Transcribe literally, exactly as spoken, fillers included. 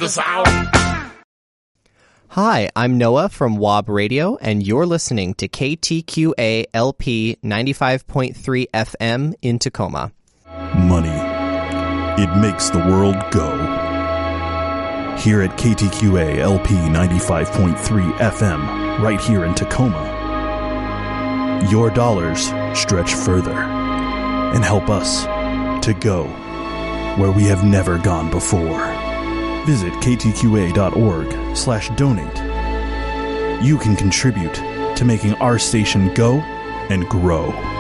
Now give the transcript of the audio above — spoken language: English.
the sound. Hi, I'm Noah from W A B Radio, and you're listening to K T Q A L P ninety-five point three F M in Tacoma. Money. It makes the world go. Here at K T Q A L P ninety-five point three F M, right here in Tacoma, your dollars stretch further and help us to go where we have never gone before. Visit ktqa.org slash donate. You can contribute to making our station go and grow.